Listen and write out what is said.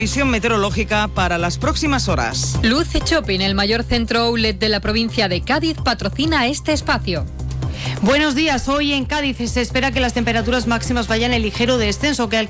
Visión meteorológica para las próximas horas. Luce Shopping, el mayor centro outlet de la provincia de Cádiz, patrocina este espacio. Buenos días. Hoy en Cádiz se espera que las temperaturas máximas vayan en ligero descenso, que